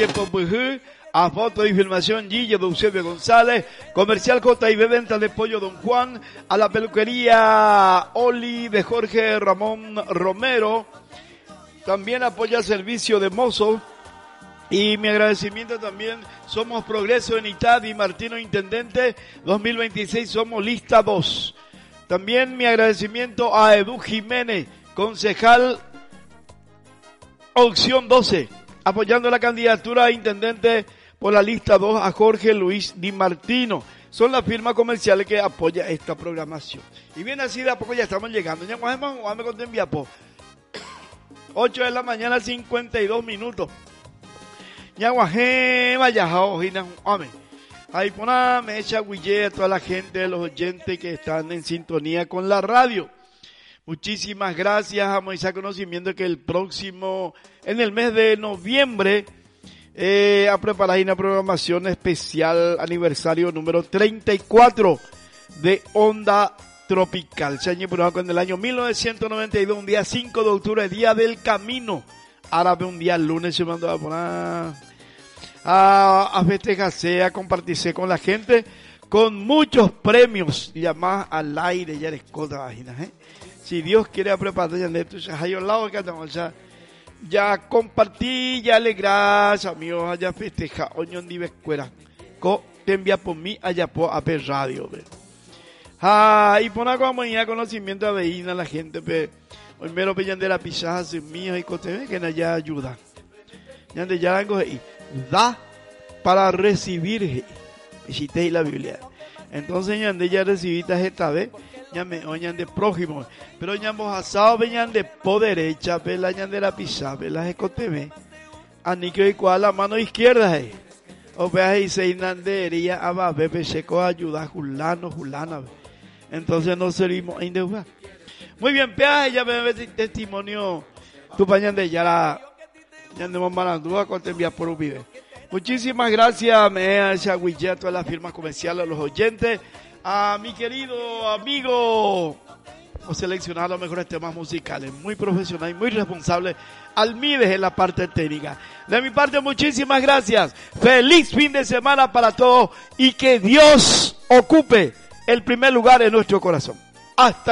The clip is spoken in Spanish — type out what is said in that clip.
calle Popujú, a foto y filmación Gille de Eusebio González, comercial J&B, venta de pollo Don Juan, a la peluquería Oli de Jorge Ramón Romero, también apoya el servicio de mozo, y mi agradecimiento también, somos Progreso en Itadi, Martino Intendente, 2026 somos lista 2. También mi agradecimiento a Edu Jiménez, concejal opción 12, apoyando la candidatura a intendente por la lista 2 a Jorge Luis Di Martino. Son las firmas comerciales que apoya esta programación. Y bien así de a poco ya estamos llegando. Ya me conté en Viapo. 8 de la mañana, 52 minutos. Ya vaya, hombre. Ahí poname echa guille a toda la gente, de los oyentes que están en sintonía con la radio. Muchísimas gracias a Moisés Conocimiento que en el mes de noviembre, a preparar una programación especial aniversario número 34 de Onda Tropical. Se añadió con el año 1992, un día 5 de octubre, día del camino árabe, un día lunes se mandó a poner a festejarse, a compartirse con la gente, con muchos premios, y además al aire, ya les cosas, imaginas, Si Dios quiere preparar ya neto, ya compartí, ya le gracias, amigos, allá festeja, oñón di escuela, te envía por mí, allá por AP Radio, y poner como ya conocimiento a veína la gente, primero pillan de la pisaja, sin mío, y cote, que allá ayuda. Ya de ya y da para recibir, y la Biblia. Entonces ya recibiste esta vez, ya me oñan de prójimo, pero ya hemos asado, venían de po derecha, la de la pizza, la escoteme, aniquio y cual la mano izquierda, o veas y se inandería, a bebé seco ayuda, julana, entonces nos servimos en deuda. Muy bien, peaje, ya me ves testimonio, tu pañan de ya andemos malandúa con te envías por un video. Muchísimas gracias, me a todas las firmas comerciales, a los oyentes, a mi querido amigo, o seleccionar los mejores temas musicales, muy profesional y muy responsable, Almides en la parte técnica. De mi parte, muchísimas gracias, feliz fin de semana para todos y que Dios ocupe el primer lugar en nuestro corazón. Hasta